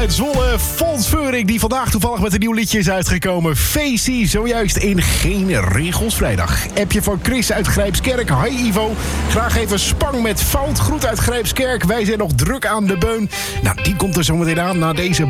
uit Zwolle. Fons Veurik, die vandaag toevallig met een nieuw liedje is uitgekomen. Facey, zojuist in Geen Regels Vrijdag. Appje van Chris uit Grijpskerk. Hi Ivo. Graag even Spang met Fout. Groet uit Grijpskerk. Wij zijn nog druk aan de beun. Nou, die komt er zo meteen aan na deze